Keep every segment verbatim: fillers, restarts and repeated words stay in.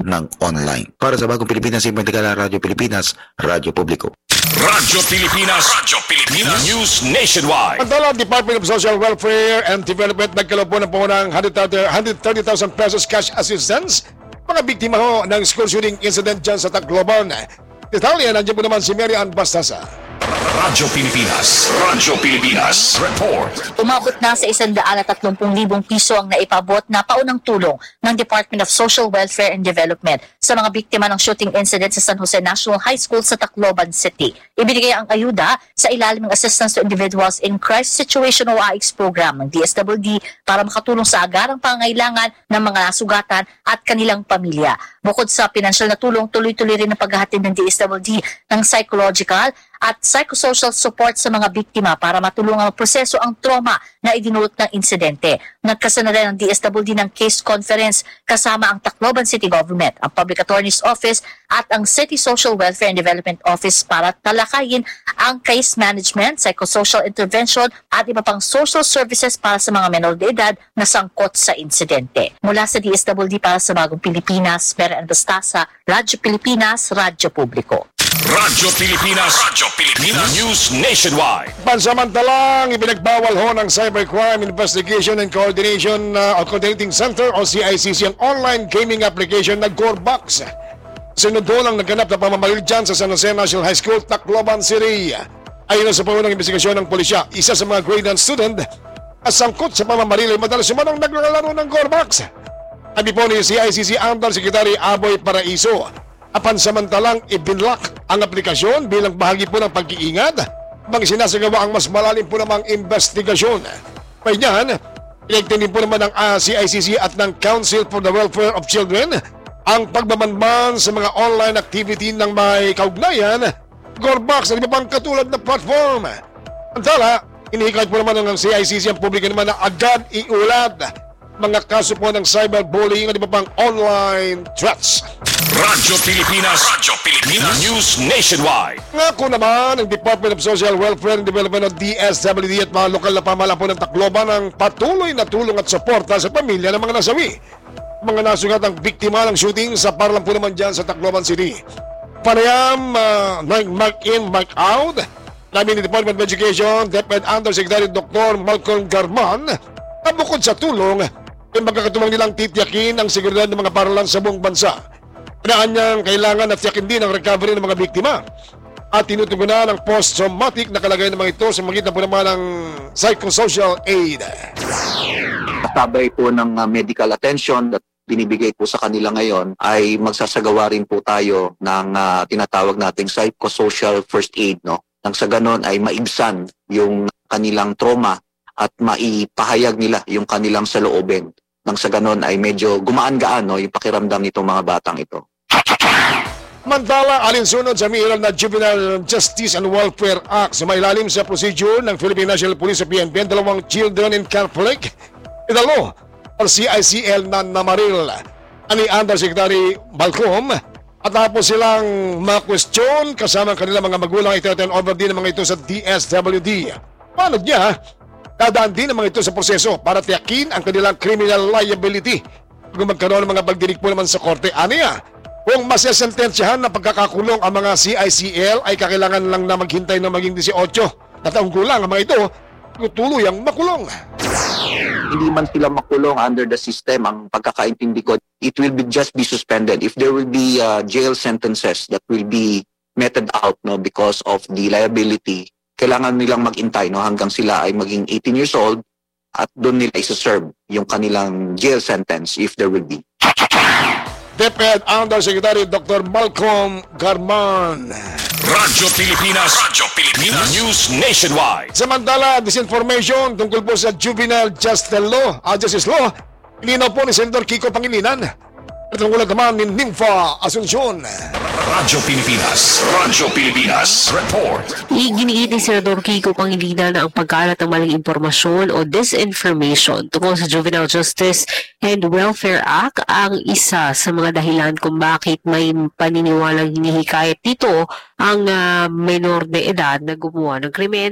ng online. Para sa Bagong Pilipinas, Simpleng Tagala, Radyo Pilipinas, Radyo Publiko. Radyo Pilipinas, Radyo Pilipinas, News Nationwide. Ang Department of Social Welfare and Development nagkaloob po ng po ng one hundred thirty thousand pesos cash assistance mga biktima ho ng school shooting incident dyan sa Tacloban. Detalye, nandiyan po naman si Mary Ann Bastasa. Radyo Pilipinas, Radyo Pilipinas, report. Umabot na sa one hundred thirty libong piso ang naipabot na paunang tulong ng Department of Social Welfare and Development sa mga biktima ng shooting incident sa San Jose National High School sa Tacloban City. Ibinigay ang ayuda sa ilalim ng Assistance to Individuals in Crisis Situation o A I X program ng D S W D para makatulong sa agarang pangangailangan ng mga nasugatan at kanilang pamilya. Bukod sa pinansyal na tulong, tuloy-tuloy rin ang paghahatid ng D S W D ng psychological at psychosocial support sa mga biktima para matulungang proseso ang trauma na idinulot ng insidente. Nagkasana rin ang D S W D ng case conference kasama ang Tacloban City Government, ang Public Attorney's Office at ang City Social Welfare and Development Office para talakayin ang case management, psychosocial intervention at iba pang social services para sa mga menor de edad na sangkot sa insidente. Mula sa D S W D para sa Bagong Pilipinas, Mary Ann Bastasa, Radyo Pilipinas, Radyo Publiko. Radyo Pilipinas, Radyo Pilipinas, News Nationwide. Pansamantalang ipinagbawal ho ng Cybercrime Investigation and Coordination uh, Coordinating Center o C I C C ang online gaming application na Gorebox. Sunod ho lang naganap na pamamaril dyan sa San Jose National High School, Tacloban City. Ayon sa paunang investigasyon ng pulisya, isa sa mga grade nine student at sangkot sa pamamaril ay madalas sumanong naglalaro ng Gorebox. Sabi po ni C I C C Undersecretary Aboy Paraiso, apansamantalang ibinlock ang aplikasyon bilang bahagi po ng pag-iingat bang sinasagawa ang mas malalim po namang investigasyon. May niyan, pinagtinin po naman ng uh, C I C C at ng Council for the Welfare of Children ang pagbabanban sa mga online activity ng may kaugnayan, Gorebox at iba pang katulad na platform. Antala, inihikayat po naman ng C I C C ang publiko naman na agad iulat mga kaso po ng cyberbullying at iba pang online threats. Radyo Pilipinas, Radyo Pilipinas, News Nationwide. Ngako naman ang Department of Social Welfare and Development o D S W D at mga lokal na pamahalaan po ng Tacloban ang patuloy na tulong at suporta sa pamilya ng mga nasawi. Mga nasugat ang biktima ng shooting sa parlang po naman dyan sa Tacloban City. Panayam, uh, mark in, mark out, namin ni Department of Education, DepEd Undersecretary Doctor Malcolm Garman, na bukod sa tulong, ay magkakatumang nilang titiyakin ang seguridad ng mga paralan sa buong bansa. Pinaan niyang kailangan at tiyakin din ang recovery ng mga biktima at tinutugunan ang post-traumatic na kalagayan ng mga ito sa magitan po naman ng psychosocial aid. Kasabay po ng uh, medical attention at binibigay po sa kanila ngayon ay magsasagawa rin po tayo ng uh, tinatawag nating psychosocial first aid, no? Nang sa ganon ay maibsan yung kanilang trauma at maipahayag nila yung kanilang saloobin. Nang sa ganon ay medyo gumaan-gaan, no, yung pakiramdam nitong mga batang ito. Mantala, alinsunod sa miiral na Juvenile Justice and Welfare Act sa mailalim sa procedure ng Philippine National Police sa P N P, dalawang children in conflict, idalo ang C I C L na namaril ani Undersecretary Malcolm at tapos silang ma-question kasama ang kanilang mga magulang. Ito-turn over din ng mga ito sa D S W D. Paano niya? Dadaan din ang mga ito sa proseso para tiyakin ang kanilang criminal liability kung magkaroon ng mga pagdinig po naman sa korte. Ano yan? Kung masasentensyahan na pagkakakulong ang mga C I C L ay kakailangan lang na maghintay ng maging eighteen na taong gulang ang mga ito, tuluyang makulong. Hindi man sila makulong under the system, ang pagkakaintindi ko, it will be just be suspended. If there will be uh, jail sentences that will be meted out, no, because of the liability, kailangan nilang mag-intay, no, hanggang sila ay maging eighteen years old at doon nila isa-serve yung kanilang jail sentence if there will be. DepEd Undersecretary Doctor Malcolm Garman. Radyo Pilipinas, Radyo Pilipinas, News Nationwide. Samantala, disinformation tungkol po sa Juvenile Justice Law, uh, Justice Law, linaw po ni Senator Kiko Pangilinan at tungkol naman ni Nympha Asuncion. Radyo Pilipinas, Radyo Pilipinas, report. Iginiit ni Senador Kiko Pangilinan na ang pagkalat ng maling impormasyon o disinformation tungkol sa Juvenile Justice and Welfare Act ang isa sa mga dahilan kung bakit may paniniwalang hinihikayat dito ang uh, menor de edad na gumawa ng krimen.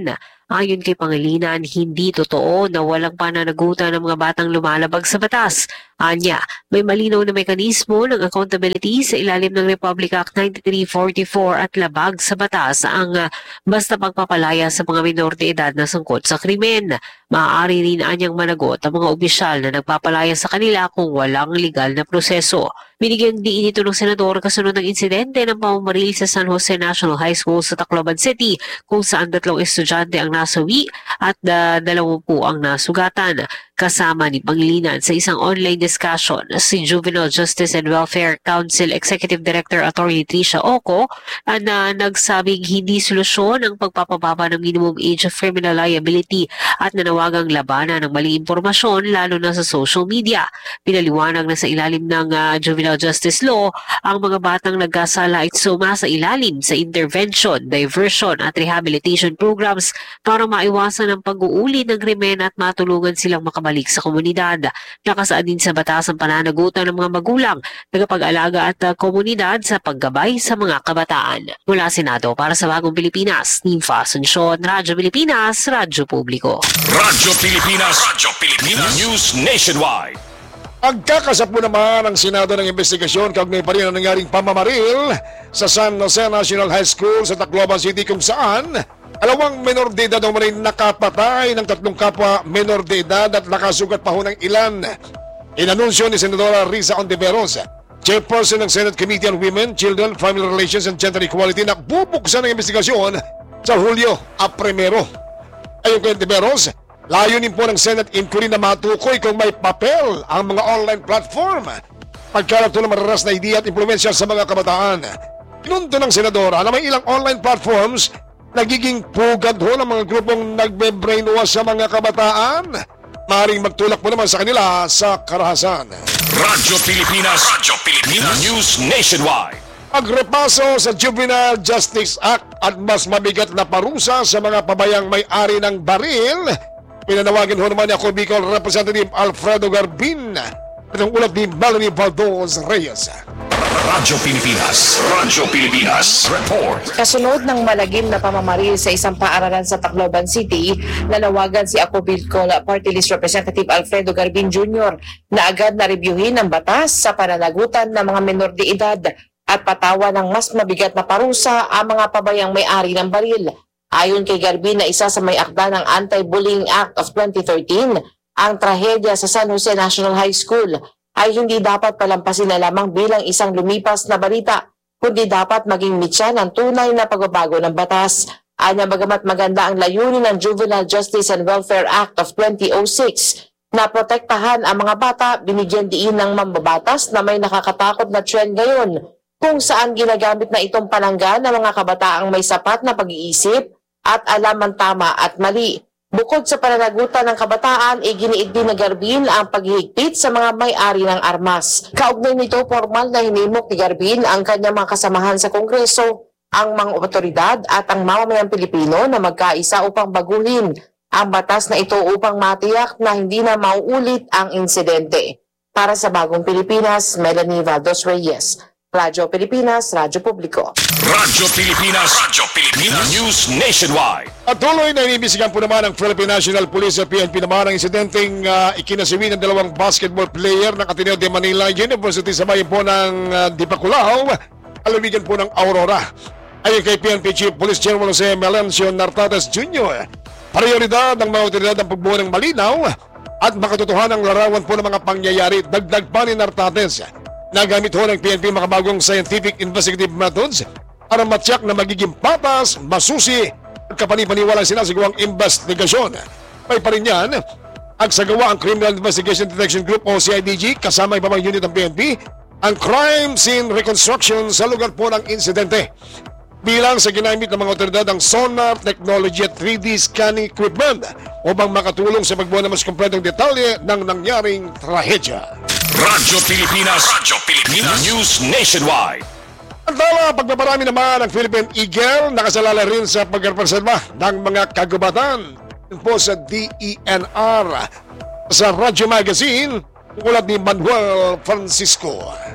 Ayon kay Pangilinan, hindi totoo na walang pananagutan ng mga batang lumalabag sa batas. Anya, may malinaw na mekanismo ng accountability sa ilalim ng Republic Act ninety-three forty-four at labag sa batas ang uh, basta pagpapalaya sa mga minor de edad na sangkot sa krimen. Maaari rin anyang managot ang mga opisyal na nagpapalaya sa kanila kung walang legal na proseso. Binigyang diin ito ng senador kasunod ng insidente ng pamamaril sa San Jose National High School sa Tacloban City kung saan tatlong estudyante ang nasawi at uh, dalawampu ang nasugatan. Kasama ni Pangilinan sa isang online discussion si Juvenile Justice and Welfare Council Executive Director Attorney Tricia Oco na nagsabing hindi solusyon ang pagpapababa ng minimum age of criminal liability at nanawagang labanan ng maling impormasyon lalo na sa social media. Pinaliwanag na sa ilalim ng uh, Juvenile Justice Law, ang mga batang nagkasala ay sumasa ilalim sa intervention, diversion at rehabilitation programs para maiwasan ang pag-uuli ng krimen at matulungan silang makabalik sa komunidad. Nakasaad din sa batas ang pananagutan ng mga magulang, tagapag-alaga at uh, komunidad sa paggabay sa mga kabataan. Mula Senado para sa Bagong Pilipinas, Nimfa Asuncion, Radyo Pilipinas, Radyo Publiko. Radyo Pilipinas, Radyo Pilipinas, News Nationwide. Agkakasapo naman ang Senado ng investigasyon kaugnay pa rin ang nangyaring pamamaril sa San Jose National High School sa Tacloban City kung saan dalawang menor de edad ang maling nakapatay ng tatlong kapwa menor de edad at nakasugat pa ho ng ilan. Inanunsyo ni Senadora Risa Ontiveros, Chairperson ng Senate Committee on Women, Children, Family Relations and Gender Equality na bubuksan ng investigasyon sa Hulyo a primero. Ayon kay Ontiveros, layunin po ng Senate inquiry na matukoy kung may papel ang mga online platform pagkalat ng mararas na ideya at impluensya sa mga kabataan. Pinunto ng Senadora na may ilang online platforms nagiging pugad ho ng mga grupong nagbe-brainwash sa mga kabataan. Maring magtulak mo naman sa kanila sa karahasan. Radyo Pilipinas, Radyo Pilipinas, News Nationwide. Pagrepaso sa Juvenile Justice Act at mas mabigat na parusa sa mga pabayang may-ari ng baril, pinanawagan ho naman ako Bicol Representative Alfredo Garbin at ang ulat ni Melanie Valdos Reyes. Radyo Pilipinas, Radyo Pilipinas, Report. Kasunod ng malagim na pamamaril sa isang paaralan sa Tacloban City, nanawagan si Ako Bicol Party List Representative Alfredo Garbin Junior na agad na reviewin ang batas sa pananagutan ng mga menor de edad at patawa ng mas mabigat na parusa ang mga pabayang may-ari ng baril. Ayon kay Garbin na isa sa may akda ng Anti-Bullying Act of twenty thirteen, ang trahedya sa San Jose National High School ay hindi dapat palampasin na lamang bilang isang lumipas na balita, kundi dapat maging mitya ng tunay na pagbabago ng batas. Anya bagamat maganda ang layunin ng Juvenile Justice and Welfare Act of twenty oh six na protektahan ang mga bata, binigyan diin ng mambabatas na may nakakatakot na trend ngayon kung saan ginagamit na itong palanggan ng mga kabataang may sapat na pag-iisip at alam ang tama at mali. Bukod sa pananagutan ng kabataan, iginiid din na Garbin ang paghihigpit sa mga may-ari ng armas. Kaugnay nito, formal na hinimok ni Garbin ang kanyang mga kasamahan sa Kongreso, ang mga otoridad at ang mamamayang Pilipino na magkaisa upang baguhin ang batas na ito upang matiyak na hindi na mauulit ang insidente. Para sa Bagong Pilipinas, Melanie Valdos Reyes. Radyo Pilipinas, Radyo Publiko. Radyo Pilipinas, Radyo Pilipinas, News Nationwide. At tuloy na inibisigan po naman ng Philippine National Police sa P N P naman ang insidenteng uh, ikinasiwi ng dalawang basketball player ng Ateneo de Manila University sa bayan po ng uh, Dipakulaw, alawigan po ng Aurora. Ayon kay P N P Chief Police Chairman Jose Melencio Nartates Junior, prioridad ng mga otoridad ang pagbuo ng malinaw at makatotohanan ng larawan po ng mga pangyayari. Dagdag pa ni Nartates, nagamit ho ng P N P makabagong scientific investigative methods para matyak na magiging patas, masusi at kapanipaniwalang sinasagawang investigasyon. May pa rin yan, agsagawa ang Criminal Investigation Detection Group o C I D G kasama ibang unit ng P N P ang crime scene reconstruction sa lugar po ng insidente. Bilang sa ginamit ng mga otoridad ang sonar technology at three D scanning equipment upang makatulong sa pagbuo ng mas kompletong detalye ng nangyaring trahedya. Radyo Pilipinas, Radyo Pilipinas, News Nationwide. Ang tala, pagpaparami naman ang Philippine Eagle, nakasalala rin sa pagrepresenta ng mga kagubatan po sa D E N R. Sa Radyo Magazine, ulat ni Manuel Francisco.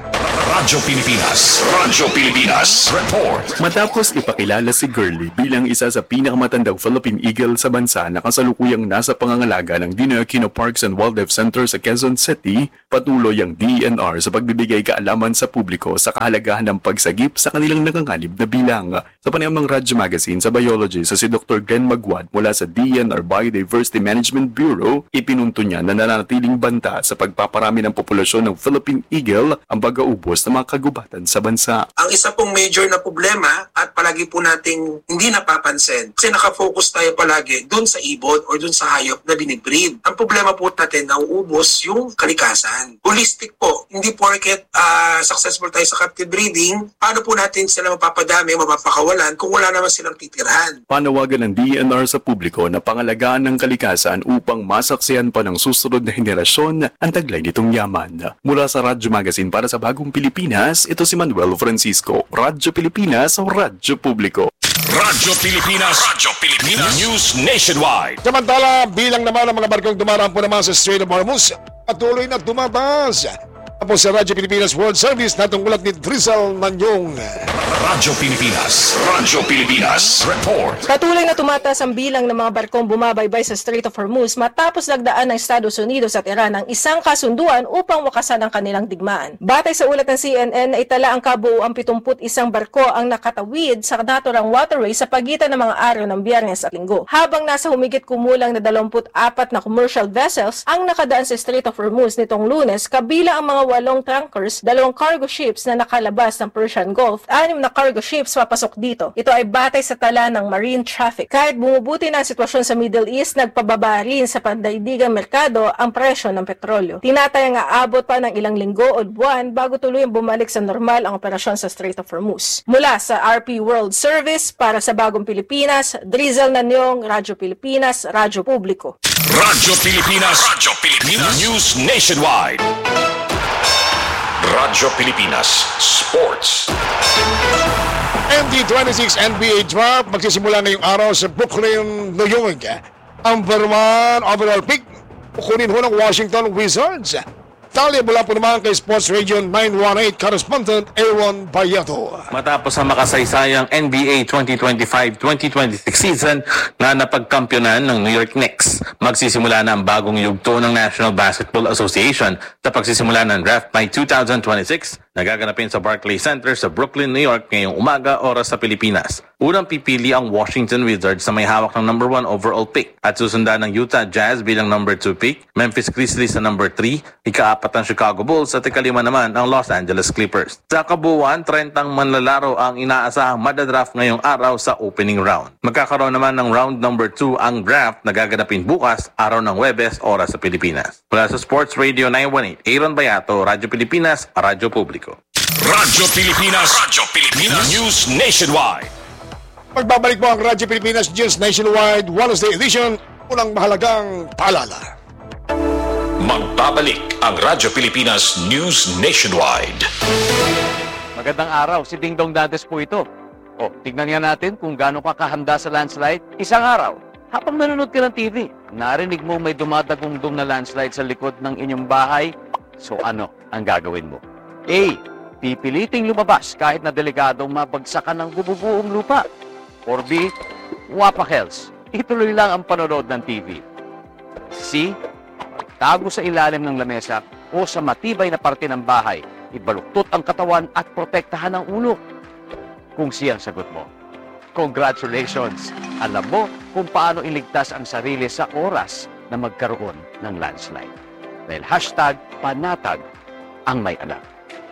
Radyo Pilipinas. Radyo Pilipinas. Report. Matapos ipakilala si Gurley bilang isa sa pinakamatandang Philippine Eagle sa bansa na kasalukuyang nasa pangangalaga ng Dinoy Aquino Parks and Wildlife Center sa Quezon City, patuloy ang D E N R sa pagbibigay kaalaman sa publiko sa kahalagahan ng pagsagip sa kanilang nakanganib na bilang. Sa panayam ng Radyo Magazine sa biology sa si Doctor Glenn Magwad mula sa D E N R Biodiversity Management Bureau, ipinunto niya na nananatiling banta sa pagpaparami ng populasyon ng Philippine Eagle ang pag-aubos ng mga kagubatan sa bansa. Ang isa pong major na problema at palagi po nating hindi napapansin kasi nakafocus tayo palagi dun sa ibon or dun sa hayop na binibreed. Ang problema po natin na uubos yung kalikasan. Holistic po, hindi porket uh, successful tayo sa captive breeding, paano po natin sila mapapadami, mapapakawalan kung wala naman silang titirhan. Panawagan ng D E N R sa publiko na pangalagaan ng kalikasan upang masaksihan pa ng susunod na henerasyon ang taglay nitong yaman. Mula sa Radyo Magazine para sa Bagong Pilipinas, ito si Manuel Francisco, Radyo Pilipinas o Radyo Publiko. Radyo Pilipinas. Radyo Pilipinas. News Nationwide. Samantala, bilang naman ang mga barkong dumaraan po naman sa Strait of Hormuz, patuloy na tumataas. Tapos sa Radyo Pilipinas World Service, natungkulat ni Drizal Nanyong. Radyo Pilipinas. Radyo Pilipinas. Report. Patuloy na tumataas ang bilang ng mga barkong bumabaybay sa Strait of Hormuz matapos lagdaan ng Estados Unidos at Iran ang isang kasunduan upang wakasan ang kanilang digmaan. Batay sa ulat ng C N N, itala ang kabuuang pitungput isang barko ang nakatawid sa naturang waterway sa pagitan ng mga araw ng Biyernes at Linggo. Habang nasa humigit kumulang na dalawampu't apat na commercial vessels ang nakadaan sa Strait of Hormuz nitong Lunes, kabila ang mga walong tankers, dalawang cargo ships na nakalabas ng Persian Gulf, anim na cargo ships papasok dito. Ito ay batay sa tala ng marine traffic. Kahit bumubuti na ang sitwasyon sa Middle East, nagpababa rin sa pandaigdigang merkado ang presyo ng petrolyo. Tinatayang aabot pa ng ilang linggo o buwan bago tuluyang bumalik sa normal ang operasyon sa Strait of Hormuz. Mula sa R P World Service para sa Bagong Pilipinas, Drizal Nanyong, Radyo Pilipinas, Radyo Publiko. Radyo Pilipinas. Radyo Pilipinas. News Nationwide. Radyo Pilipinas Sports. N B A twenty-six N B A Draft magsisimula ngayong araw sa Brooklyn, New York. Ang number one overall pick kukunin ho ng Washington Wizards. Talya mula po naman kay Sports Radio nine one eight correspondent Aaron Bayato. Matapos ang makasaysayang N B A twenty twenty-five twenty twenty-six season na napagkampyonan ng New York Knicks, magsisimula na ang bagong yugto ng National Basketball Association sa pagsisimula ng draft by two thousand twenty-six na gaganapin sa Barclays Center sa Brooklyn, New York ngayong umaga oras sa Pilipinas. Unang pipili ang Washington Wizards na may hawak ng number one overall pick at susundan ng Utah Jazz bilang number two pick, Memphis Grizzlies sa number three, ikaapat ang Chicago Bulls at ikalima naman ang Los Angeles Clippers. Sa kabuuan, trentang manlalaro ang inaasahang madadraft ngayong araw sa opening round. Magkakaroon naman ng round number two ang draft na gaganapin bukas araw ng Huwebes oras sa Pilipinas. Mula sa Sports Radio nine one eight, Aaron Bayato, Radyo Pilipinas, Radyo Publiko. Radyo Pilipinas. Radyo Pilipinas. News Nationwide. Magbabalik po ang Radyo Pilipinas News Nationwide Wednesday edition. Unang mahalagang paalala. Magbabalik ang Radyo Pilipinas News Nationwide. Magandang araw, si Ding Dong Dantes po ito. O, tignan nga natin kung gaano ka kahanda sa landslide. Isang araw, habang nanonood ka ng T V, narinig mo may dumadagong-dong na landslide sa likod ng inyong bahay. So ano ang gagawin mo? A. Pipiliting lumabas kahit na delikadong mabagsakan ng bububuong lupa. Or B. Wapakels, ituloy lang ang panonood ng T V. C. Tago sa ilalim ng lamesa o sa matibay na parte ng bahay, ibaluktot ang katawan at protektahan ang ulo. Kung siyang sagot mo, congratulations! Alam mo kung paano iligtas ang sarili sa oras na magkaroon ng landslide. Dahil hashtag panatag ang may alam.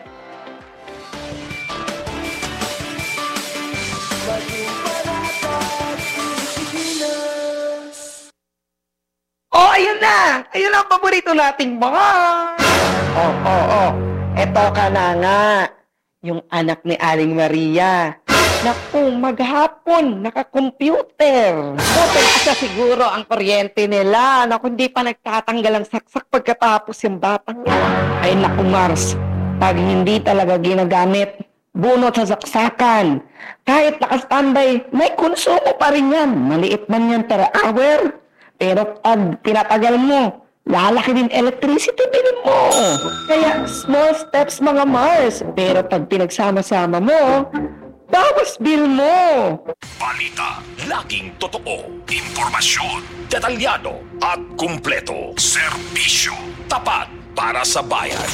Oh, ayun na! Ayun ang paborito nating bar! Oh, oh, oh. Eto ka na nga. Yung anak ni Aling Maria. Naku, maghapon, naka-computer. Buti isa siguro ang kuryente nila. Naku, hindi pa nagtatanggal ang saksak pagkatapos yung batang yan. Ay, naku, Mars. Pag hindi talaga ginagamit, bunot sa saksakan. Kahit naka-standby, may konsumo pa rin yan. Maliit man yan per hour. Pero pag pinatagal mo, lalaki din electricity bill mo. Kaya small steps mga Mars, pero pag pinagsama-sama mo, bawas bill mo. Balita, laging totoo. Impormasyon, detalyado at kumpleto. Serbisyo, tapat para sa bayan.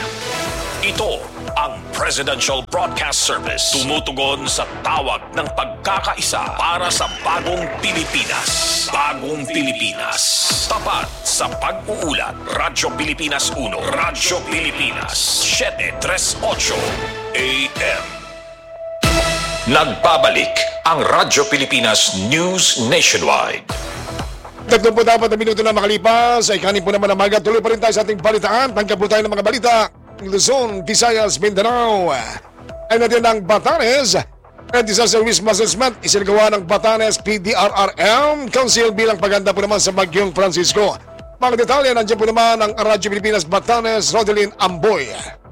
Ito ang Presidential Broadcast Service. Tumutugon sa tawag ng pagkakaisa para sa bagong Pilipinas. Bagong Pilipinas. Tapat sa pag-uulat. Radyo Pilipinas uno. Radyo Pilipinas seven thirty-eight A M. Nagbabalik ang Radyo Pilipinas News Nationwide. Tatlong po dapat na minuto na makalipas ay kanin po naman ang maga. Tuloy pa rin tayo sa ating balitaan. Tangkap po tayo ng mga balita. Luzon, Visayas, Mindanao. Ay natin ang Batanes. At Disaster Risk Assessment isinagawa ng Batanes P D R R M Council bilang paganda po naman sa Bagyong Francisco. Mga detalye, nandiyan po naman ang Radyo Pilipinas Batanes, Rodeline Amboy.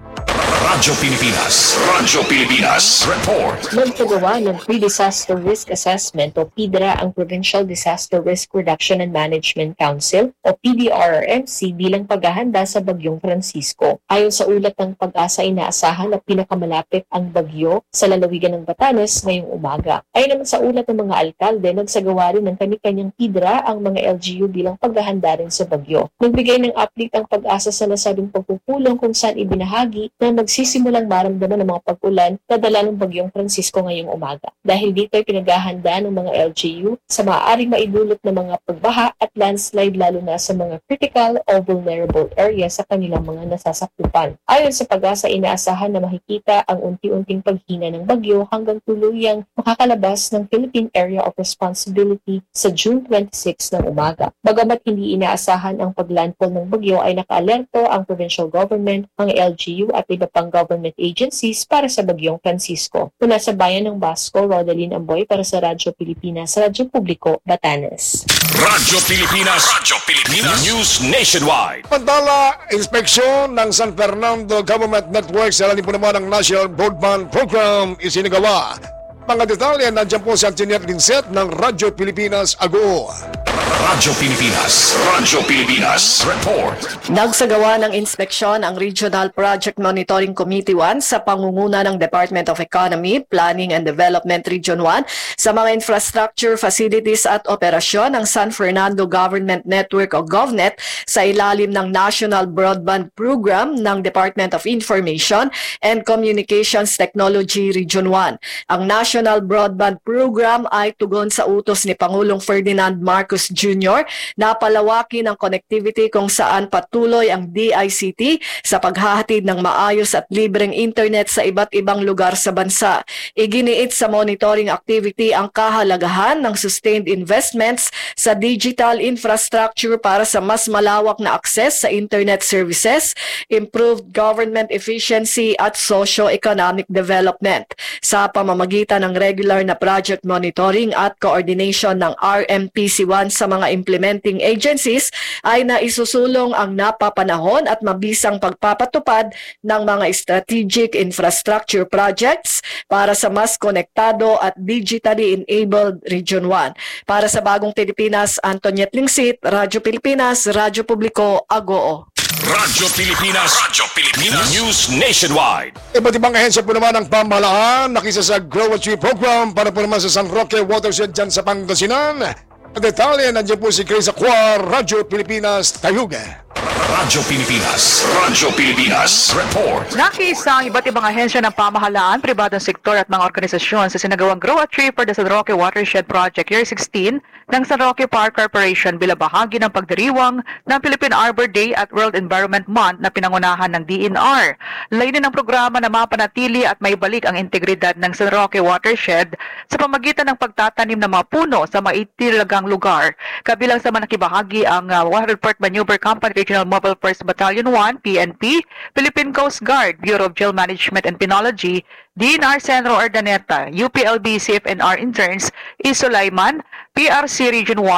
Radyo Pilipinas. Radyo Pilipinas. Report. Nagpagawa ng Pre-Disaster Risk Assessment o P D R A ang Provincial Disaster Risk Reduction and Management Council o P D R R M C bilang paghahanda sa Bagyong Francisco. Ayon sa ulat ng Pag-asa, inaasahan na pinakamalapit ang bagyo sa lalawigan ng Batanes ngayong umaga. Ayon naman sa ulat ng mga alkalde, nagsagawa rin ng kani-kanyang P D R A ang mga L G U bilang paghahanda rin sa bagyo. Nagbigay ng update ang Pag-asa sa nasabing pagpupulong kung saan ibinahagi na magsisimulang maramdaman ng mga pag-ulan na dala ng Bagyong Francisco ngayong umaga. Dahil dito ay pinaghahanda ng mga L G U sa maaaring maidulot na mga pagbaha at landslide lalo na sa mga critical o vulnerable areas sa kanilang mga nasasakupan. Ayon sa Pag-asa, inaasahan na makikita ang unti-unting paghina ng bagyo hanggang tuluyang makakalabas ng Philippine Area of Responsibility sa June twenty-six ng umaga. Bagamat hindi inaasahan ang paglandfall ng bagyo ay naka-alerto ang provincial government, mga L G U at iba pang government agencies para sa Bagyong Francisco. Mula sa bayan ng Basco, Rodeline Amboy para sa Radyo Pilipinas, Radyo Publiko, Batanes. Radyo Pilipinas. Radyo Pilipinas News Nationwide. Pantala, inspeksyon ng San Fernando Government Network sa lalim po naman ng National Broadband Program isinagawa. Mga detalye, nandiyan po si Antoinette Lincet ng Radyo Pilipinas Agoo. Radyo Pilipinas. Radyo Pilipinas. Report. Nagsagawa ng inspeksyon ang Regional Project Monitoring Committee one sa pangunguna ng Department of Economy, Planning and Development Region one sa mga infrastructure, facilities at operasyon ng San Fernando Government Network o GovNet sa ilalim ng National Broadband Program ng Department of Information and Communications Technology Region one. Ang National Broadband Program ay tugon sa utos ni Pangulong Ferdinand Marcos Junior na palawakin ang connectivity kung saan patuloy ang D I C T sa paghahatid ng maayos at libreng internet sa iba't ibang lugar sa bansa. Iginiit sa monitoring activity ang kahalagahan ng sustained investments sa digital infrastructure para sa mas malawak na access sa internet services, improved government efficiency at socio-economic development. Sa pamamagitan ng regular na project monitoring at coordination ng R M P C one sa mga implementing agencies ay naisusulong ang napapanahon at mabisang pagpapatupad ng mga strategic infrastructure projects para sa mas konektado at digitally enabled Region one. Para sa Bagong Pilipinas, Antoinette Lincet, Radyo Pilipinas, Radyo Publiko, Agoo. Radyo Pilipinas. Radyo Pilipinas News Nationwide. Iba't ibang ahensya po naman ang pamahalaan nakisa sa Grow a Tree Program para po naman sa San Roque Watershed dyan sa Pangasinan. Ang detalye, nandiyan po si Chris Aquar, Radyo Pilipinas, Tayuga. Radyo Pilipinas. Radyo Pilipinas. Report. Nakisa ang iba't ibang ahensya ng pamahalaan, pribadong sektor at mga organisasyon sa sinagawang Grow a Tree for the San Roque Watershed Project Year sixteen ng San Roque Park Corporation bilang bahagi ng pagdiriwang ng Philippine Arbor Day at World Environment Month na pinangunahan ng D N R. Layunin ng programa na mapanatili at maibalik ang integridad ng San Roque Watershed sa pamagitan ng pagtatanim ng mga puno sa maitilagang lugar. Kabilang sa manakibahagi ang uh, Waterford Maneuver Company Regional Mobile First Battalion one, P N P, Philippine Coast Guard, Bureau of Jail Management and Penology, D N R Centro Urdaneta, U P L B C F N R interns, Isolaiman, P R C Region one,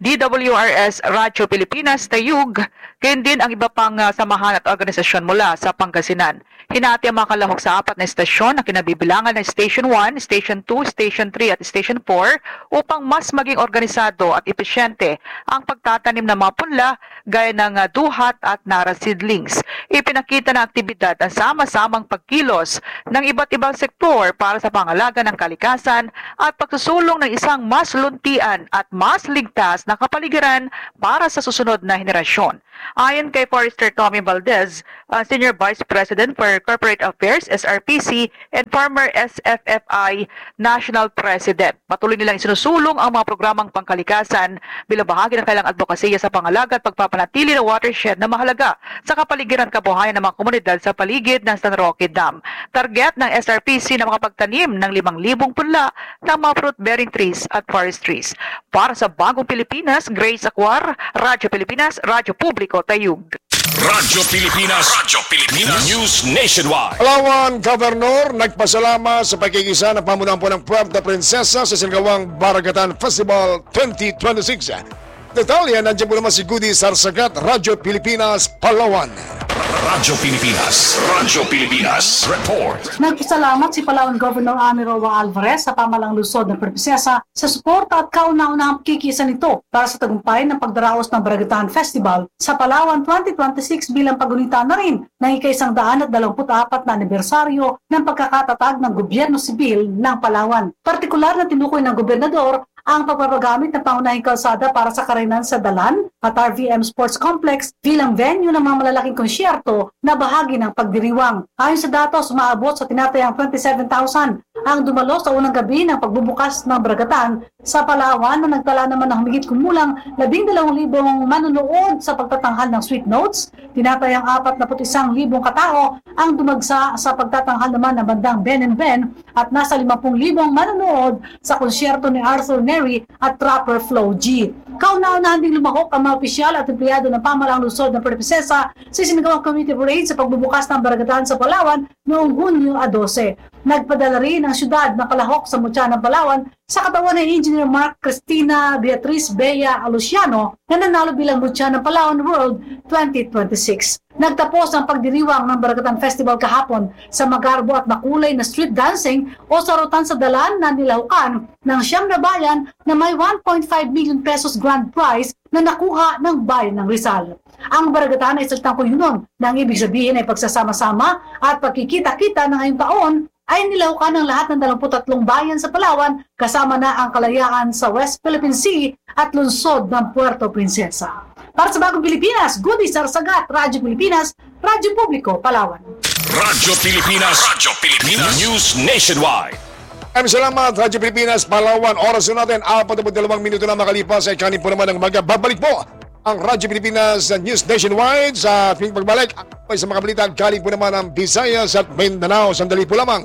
D W R S Radyo Pilipinas, Tayug, gayon din ang iba pang uh, samahan at organisasyon mula sa Pangasinan. Hinati ang mga kalahok sa apat na estasyon na kinabibilangan ng Station one, Station two, Station three at Station four upang mas maging organisado at epesyente ang pagtatanim ng mga punla gaya ng uh, duhat at nara seedlings. Ipinakita ng aktibidad ang sama-samang pagkilos ng iba't ibang sektor para sa pangalaga ng kalikasan at pagsusulong ng isang mas luntian at mas ligtas na kapaligiran para sa susunod na henerasyon. Ayon kay Forester Tommy Valdez, uh, Senior Vice President for Corporate Affairs, S R P C, and former S F F I National President. Patuloy nilang isinusulong ang mga programang pangkalikasan bilang bahagi ng kailang advokasya sa pangalaga at pagpapanatili ng watershed na mahalaga sa kapaligiran kabuhayan ng mga komunidad sa paligid ng San Roque Dam. Target ng S R P C na makapagtanim ng limang libong punla ng mga fruit-bearing trees at forest trees. Para sa Bagong Pilipinas, Grace Acuar, Radyo Pilipinas, Radyo Publiko, Tayug. Radyo Pilipinas, Radyo Pilipinas, News Nationwide. Palawan Governor nagpasalamat sa pagkikisa ng pamunuan po ng Puerto Princesa sa Sinagawang Baragatan Festival twenty twenty-six. Detalye, nandiyan po naman si Goody Sarsagat, Radyo Pilipinas, Palawan. Radyo Pilipinas, Radyo Pilipinas, Report. Nagpasalamat si Palawan Governor Ami Roa Alvarez sa pamalang lungsod ng Prinsesa sa suporta at kauna-unahang kikisa nito para sa tagumpay ng pagdaraos ng Baragatan Festival sa Palawan twenty twenty-six bilang pagunita na rin ng ikaisang daan at dalawamput apat na anibersaryo ng pagkakatatag ng gobyerno sibil ng Palawan. Partikular na tinukoy ng gobernador ang pagpapagamit ng pangunahing kalsada para sa karaynan sa Dalan at R V M Sports Complex bilang venue ng mga malalaking konsyerto na bahagi ng pagdiriwang. Ayon sa datos, umaabot sa tinatayang twenty-seven thousand ang dumalo sa unang gabi ng pagbubukas ng Baragatan sa Palawan na nagtala naman ng humigit kumulang labing dalawang libong manunood sa pagtatanghal ng Sweet Notes. Tinatayang apat na put isang libong katao ang dumagsa sa pagtatanghal naman ng bandang Ben and Ben at nasa limampung libong manunood sa konsyerto ni Arthur Neri at Trapper Flow G. Kauna-unahan ding lumahok ang mga opisyal at empleyado ng pamalang lungsod ng Prinsesa sa sinagawang community parade sa pagbubukas ng Baragatan sa Palawan noong Hunyo twelve. Nagpadala rin ang syudad ng kalahok sa mutya ng Palawan sa katawan ni Engineer Mark Cristina Beatriz Bea Aluciano na nanalo bilang mutya ng Palawan World twenty twenty-six. Nagtapos ang pagdiriwang ng Baragatan Festival kahapon sa magarbo at makulay na street dancing o sarutan sa Dalan na nilahukan ng siyam na bayan na may one point five million pesos grand prize na nakuha ng bayan ng Rizal. Ang Baragatan ay salitang kuyunon na ang ibig sabihin ay pagsasama-sama at pagkikita-kita na ngayong taon ay nilahukan ng lahat ng dalawamput tatlong bayan sa Palawan kasama na ang kalayaan sa West Philippine Sea at lungsod ng Puerto Princesa. Para sa Bagong Pilipinas, Goody Sarsagat, Radyo Pilipinas, Radyo Publiko, Palawan. Radyo Pilipinas, Radyo Pilipinas, News Nationwide. Maraming salamat, Radyo Pilipinas, Palawan. Oras na natin, apat na dalawang minuto na makalipas ay kanin po naman ng umaga. Babalik po ang Radyo Pilipinas News Nationwide sa tuwing pagbalik. Ay sa mga balita, galing po naman ang Visayas at Mindanao. Sandali po lamang.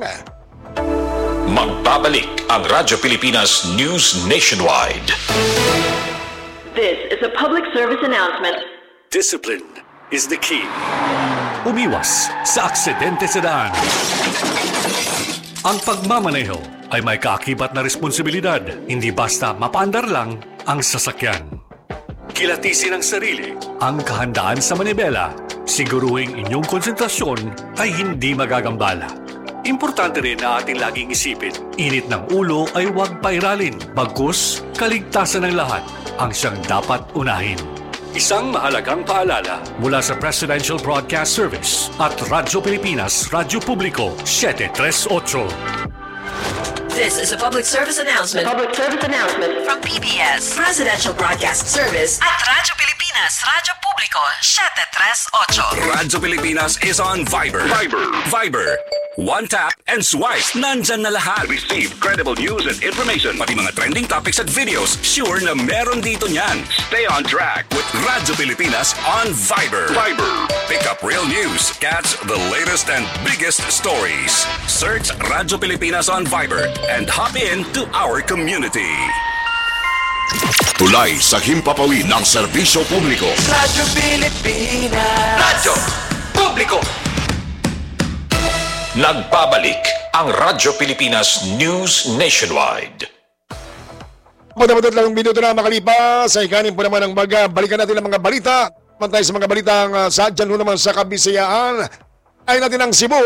Magbabalik ang Radyo Pilipinas News Nationwide. This is a public service announcement. Discipline is the key. Umiwas sa aksidente sa daan. Ang pagmamaneho ay may kaakibat na responsibilidad, hindi basta mapaandar lang ang sasakyan. Kilatisin ang sarili, ang kahandaan sa manibela, siguruhing inyong konsentrasyon ay hindi magagambala. Importante rin na ating laging isipin, init ng ulo ay huwag pairalin, bagkus kaligtasan ng lahat ang siyang dapat unahin. Isang mahalagang paalala mula sa Presidential Broadcast Service at Radyo Pilipinas, Radyo Publiko, seven thirty-eight. This is a public service announcement. Public service announcement from P B S Presidential Broadcast Service at Radyo Pilipinas, Radyo Publiko, seven thirty-eight. Radyo Pilipinas is on Viber. Viber. Viber. One tap and swipe. Nandyan na lahat. Receive credible news and information. Pati mga trending topics at videos. Sure na meron dito niyan. Stay on track with Radyo Pilipinas on Viber. Viber. Pick up real news. Catch the latest and biggest stories. Search Radyo Pilipinas on Viber and hop in to our community. Tulay sa himpapawid ng serbisyo publiko. Radyo Pilipinas. Radyo Publiko. Nagbabalik ang Radyo Pilipinas News Nationwide. Pagdapatot lang minuto na makalipas, ay kanin po naman ang mga balikan natin ang mga balita. Mantay sa mga balitang uh, sa dyan ho naman sa Kabisayaan. Ay natin ang Cebu.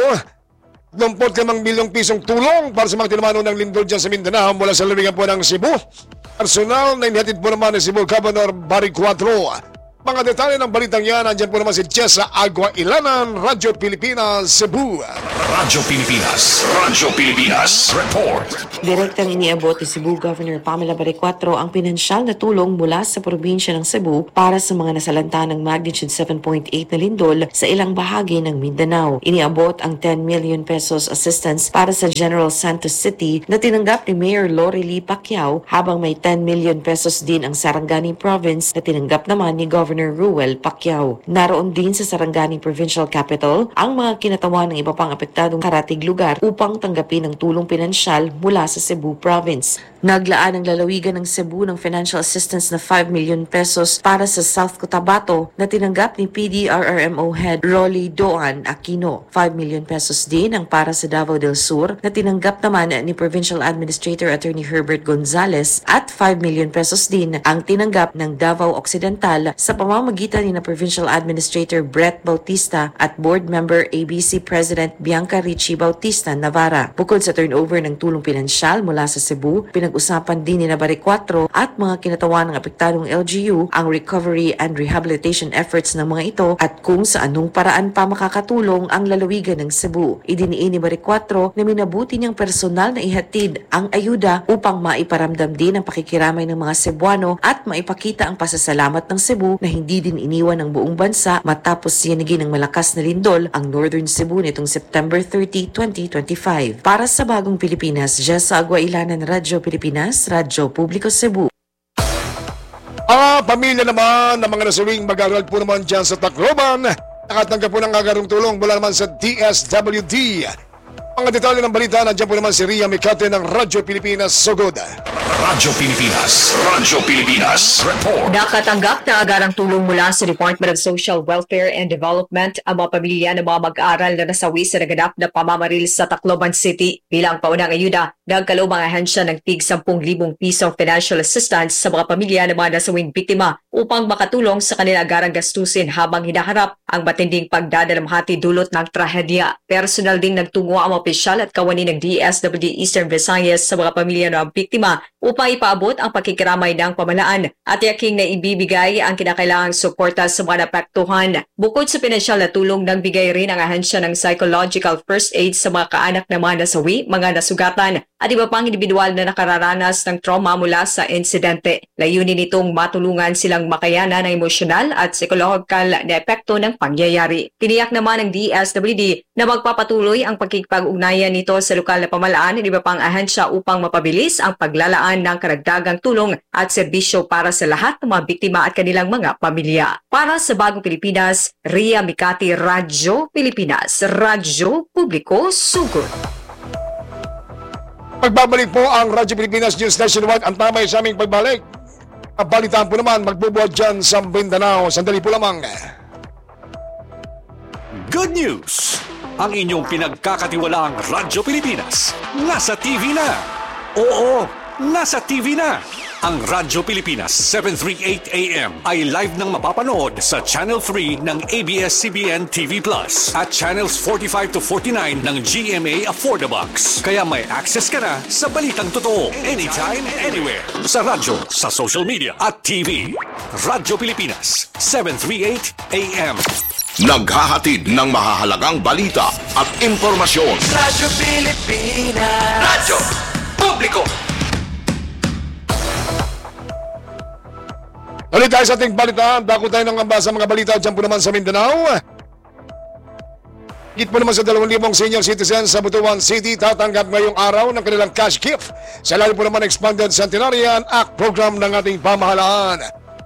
Dumpot limang milyong pisong tulong para sa mga tinamano ng lindol dyan sa Mindanao mula sa lalawigan po ng Cebu. Personal na inihatid po naman ni Cebu Governor Barry Cuatro. Mga detalye ng balitang yan, andyan po naman si Chesa Agua Ilanan, Radyo Pilipinas, Cebu. Radyo Pilipinas, Radyo Pilipinas, report. Direktang iniabot ni Cebu Governor Pamela Barry Cuatro ang pinansyal na tulong mula sa probinsya ng Cebu para sa mga nasalanta ng magnitude seven point eight na lindol sa ilang bahagi ng Mindanao. Iniabot ang ten million pesos assistance para sa General Santos City na tinanggap ni Mayor Lori Lee Pacquiao, habang may ten million pesos din ang Sarangani Province na tinanggap naman ni Governor Ruel Pacquiao. Naroon din sa Sarangani Provincial Capital ang mga kinatawan ng iba pang apektadong karatig lugar upang tanggapin ang tulong pinansyal mula sa Cebu Province. Naglaan ang lalawigan ng Cebu ng financial assistance na five million pesos para sa South Cotabato na tinanggap ni P D R R M O Head Rolly Doan Aquino. five million pesos din ang para sa Davao del Sur na tinanggap naman ni Provincial Administrator Attorney Herbert Gonzales, at five million pesos din ang tinanggap ng Davao Occidental sa pamamagitan ni na Provincial Administrator Brett Bautista at Board Member A B C President Bianca Ricci Bautista Navarra. Bukod sa turnover ng tulong pinansyal mula sa Cebu, pinag-usapan din ni na Barry Cuatro at mga kinatawan ng apektadong L G U ang recovery and rehabilitation efforts ng mga ito at kung sa anong paraan pa makakatulong ang lalawigan ng Cebu. Idiniin ni Barry Cuatro na minabuti niyang personal na ihatid ang ayuda upang maiparamdam din ang pakikiramay ng mga Cebuano at maipakita ang pasasalamat ng Cebu na hindi din iniwan ng buong bansa matapos yanigin ng malakas na lindol ang Northern Cebu nitong September thirtieth, twenty twenty-five. Para sa Bagong Pilipinas, Jessa Agua Ilanan, Radyo Pilipinas, Radyo Publiko Cebu. Ah, pamilya naman ng mga nasuling mag-aaral po naman dyan sa Tacloban, nakatanggap po ng agarong tulong mula naman sa D S W D. Mga detalye ng balita, nandiyan po naman si Ria Mikate ng Radyo Pilipinas, Sugod. Radyo Pilipinas, Radyo Pilipinas, report. Nakatanggap na agarang tulong mula sa Department of Social Welfare and Development ang mga pamilya ng mga mag-aaral na nasawi sa naganap na pamamaril sa Tacloban City. Bilang paunang ayuda, nagkaloob ang ahensya ng tig ten thousand pisong financial assistance sa mga pamilya ng mga nasawing biktima upang makatulong sa kanilang agarang gastusin habang hinaharap ang matinding pagdadalamhati dulot ng trahedya. Personal ding nagtungo ang opisyal at kawani ng D S W D Eastern Visayas sa mga pamilya ng biktima upang ipaabot ang pakikiramay ng pamalaan at yaking na ibibigay ang kinakailangang suporta sa mga napektuhan. Bukod sa pinansyal na tulong, nagbigay rin ang ahensya ng psychological first aid sa mga kaanak ng mga nasawi, mga nasugatan at iba pang individual na nakararanas ng trauma mula sa insidente. Layunin nitong matulungan silang makayanan ng emosyonal at psikologikal na epekto ng pangyayari. Tiniyak naman ng D S W D na magpapatuloy ang pagkikipag-ugnayan nito sa lokal na pamalaan at iba pang ahensya upang mapabilis ang paglalaan ng karagdagang tulong at serbisyo para sa lahat ng mga biktima at kanilang mga pamilya. Para sa Bagong Pilipinas, Ria Mikati, Radyo Pilipinas, Radyo Publiko, Sugod. Pagbabalik po ang Radyo Pilipinas News Nationwide, ang tamay sa aming pagbalik. Ang balitaan po naman magbubuhat dyan sa Mindanao. Sandali po lamang. Good news! Ang inyong pinagkakatiwalaang Radyo Pilipinas nasa T V na. Oo, nasa T V na. Ang Radyo Pilipinas seven thirty-eight A M ay live nang mapapanood sa Channel three ng A B S C B N T V Plus at Channels forty-five to forty-nine ng G M A Affordabox. Kaya may access ka na sa balitang totoo anytime, anywhere. Sa radyo, sa social media at T V. Radyo Pilipinas seven thirty-eight A M. Naghahatid ng mahahalagang balita at impormasyon. Radyo Pilipinas, Radyo Publiko. Ulit tayo sa ating balitaan. Dako tayo ng amba sa mga balita dyan po naman sa Mindanao. Higit po naman sa dalawang libong senior citizens sa Butuan City tatanggap ngayong araw ng kanilang cash gift sa lalim po naman Expanded Centenarian Act program ng ating pamahalaan.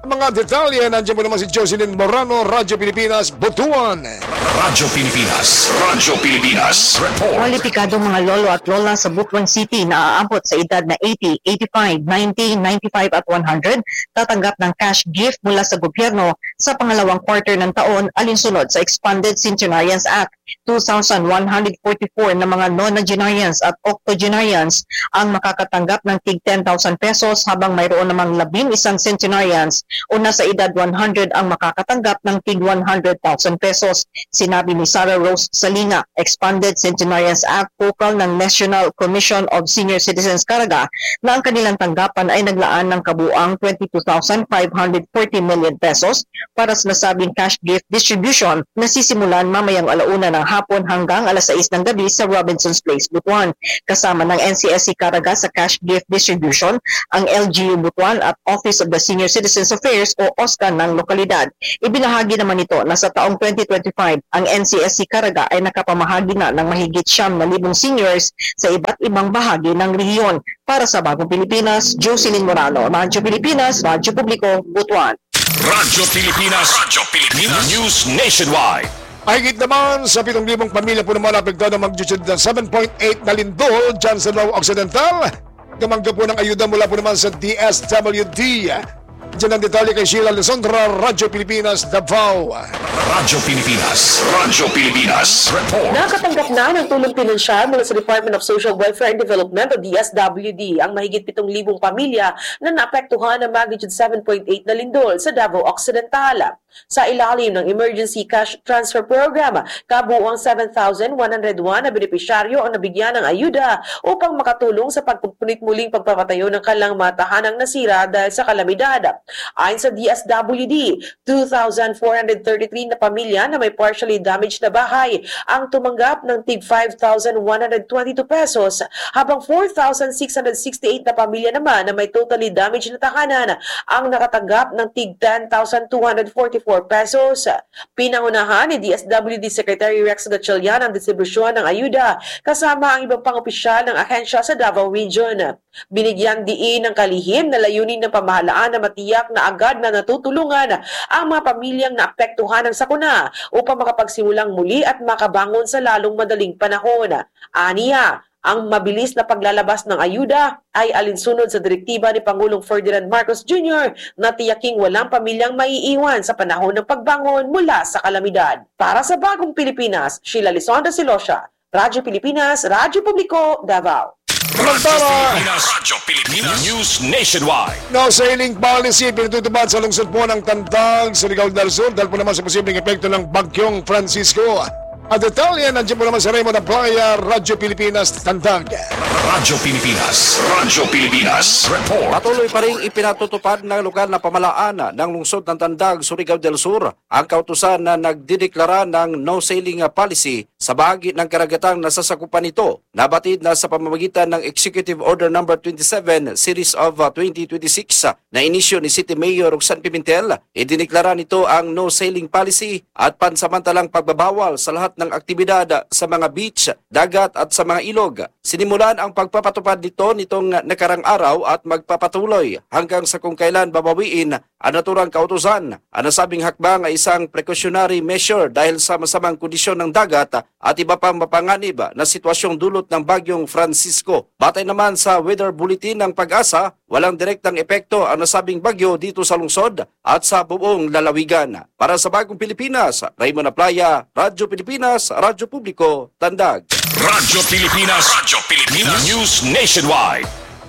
Mga detalye, nandiyan po naman si Jocelyn Morano, Radyo Pilipinas, Butuan. Radyo Pilipinas. Radyo Pilipinas. Report. Kwalipikadong mga lolo at lola sa Butuan City na aabot sa edad na eighty, eighty-five, ninety, ninety-five at one hundred tatanggap ng cash gift mula sa gobyerno sa pangalawang quarter ng taon alinsunod sa Expanded Centenarians Act. two thousand one hundred forty-four na mga nonagenarians at octogenarians ang makakatanggap ng tig ten thousand pesos habang mayroon namang labing isang centenarians o nasa edad one hundred ang makakatanggap ng tig one hundred thousand pesos. Sinabi ni Sarah Rose Salina, Expanded Centenarians Act Focal ng National Commission of Senior Citizens Caraga, na ang kanilang tanggapan ay naglaan ng kabuang twenty-two thousand five hundred forty million pesos para sa nasabing cash gift distribution na sisimulan mamayang alauna ng hapon hanggang alas sais ng gabi sa Robinson's Place, Butuan. Kasama ng N C S C Caraga sa cash gift distribution ang L G U Butuan at Office of the Senior Citizens Affairs o O S C A ng lokalidad. Ibinahagi naman ito na sa taong twenty twenty-five ang N C S C Caraga ay nakapamahagi na ng mahigit siyam na libong seniors sa iba't ibang bahagi ng rehiyon. Para sa Bagong Pilipinas, Jocelyn Morano, Radyo Pilipinas, Radyo Publiko, Butuan. Radyo Pilipinas. Radyo Pilipinas. News Nationwide. Mahigit naman sa pitong libong pamilya po naman apektado mag-jutid ng seven point eight na lindol dyan sa Davao Occidental. Gamangga po ng ayuda mula po naman sa D S W D. Diyan ang detalye kay Sheila Lesondra, Radyo Pilipinas, Davao. Radyo Pilipinas. Radyo Pilipinas. Report. Nakatanggap na ng tulong pinansyal mula sa Department of Social Welfare and Development o D S W D ang mahigit pitong libong pamilya na naapektuhan ng magnitude seven point eight na lindol sa Davao Occidental. Sa ilalim ng Emergency Cash Transfer Program, kabuuang seven thousand one hundred one na benepisyaryo ang nabigyan ng ayuda upang makatulong sa pagpupunit muling pagpapatayo ng kanilang mga tahanang nasira dahil sa kalamidad. Ayon sa D S W D, two thousand four hundred thirty-three na pamilya na may partially damaged na bahay ang tumanggap ng tig five thousand one hundred twenty-two pesos, habang four thousand six hundred sixty-eight na pamilya naman na may totally damaged na tahanan ang nakatanggap ng tig ten thousand two hundred forty-four pesos. Pinangunahan ni D S W D Secretary Rex Gatchalian ang distribusyon ng ayuda kasama ang ibang pang-opisyal ng ahensya sa Davao Region. Binigyang diin ng kalihim na layunin ng pamahalaan na matiyak na agad na natutulungan ang mga pamilyang naapektuhan ng sakuna upang makapagsimulang muli at makabangon sa lalong madaling panahon. Aniya, ang mabilis na paglalabas ng ayuda ay alinsunod sa direktiba ni Pangulong Ferdinand Marcos Junior na tiyaking walang pamilyang maiiwan sa panahon ng pagbangon mula sa kalamidad. Para sa Bagong Pilipinas, Sheila Lisonda Silosya, Radyo Pilipinas, Radyo Publiko, Davao. Samantala, Radyo Pilipinas. News Nationwide. no sailing policy pinatutupad sa lungsod po ng Tantag, Surigao del Sur dahil po naman sa posibleng epekto ng Bagyong Francisco. At detalye, nandiyan po naman sa Raymond Playa, Radyo Pilipinas, Tantag. Radyo Pilipinas. Radyo Pilipinas. Report. Patuloy pa rin ipinatutupad ng lokal na pamahalaan ng lungsod ng Tandag, Surigao del Sur ang kautusan na nagdideklara ng no sailing policy sa bahagi ng karagatang nasasakupan nito. Nabatid na sa pamamagitan ng Executive Order number twenty-seven Series of twenty twenty-six na inisyo ni City Mayor Roxanne Pimentel, idineklara nito ang no sailing policy at pansamantalang pagbabawal sa lahat ng aktibidad sa mga beach, dagat at sa mga ilog. Sinimulan ang pagpapatupad nito nitong nakarang araw at magpapatuloy hanggang sa kung kailan babawiin ang naturang kautusan. Ang nasabing hakbang ay isang precautionary measure dahil sa masamang kondisyon ng dagat at iba pang mapanganib na sitwasyong dulot ng Bagyong Francisco. Batay naman sa weather bulletin ng Pag-asa, walang direktang epekto ang nasabing bagyo dito sa lungsod at sa buong lalawigan. Para sa Bagong Pilipinas, Raymond Playa, Radyo Pilipinas, Radyo Publiko, Tandag. Radyo Pilipinas. Radyo Pilipinas. News Nationwide.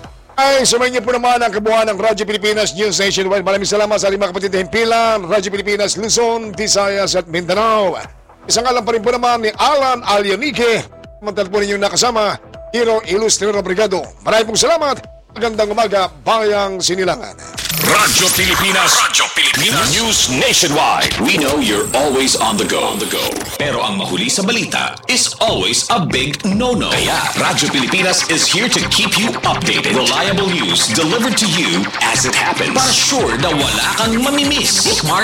Ay, sumayin niyo po naman ang kabuuan ng Radyo Pilipinas News Nationwide. Maraming salamat sa lima kapatid na himpilan, Radyo Pilipinas, Luzon, Visayas at Mindanao. Isang alam pa rin po naman ni Alan Alionique. Mantal po ninyong nakasama, Hero Ilustrador Brigado. Maraming pong salamat. Magandang umaga, Bayang Sinilangan. Radyo Pilipinas. Radyo Pilipinas. News Nationwide. We know you're always on the go. On the go. Pero ang mahuli sa balita is always a big no-no. Kaya Radyo Pilipinas is here to keep you updated. Reliable news delivered to you as it happens. Para sure na wala kang mamimiss. Bookmark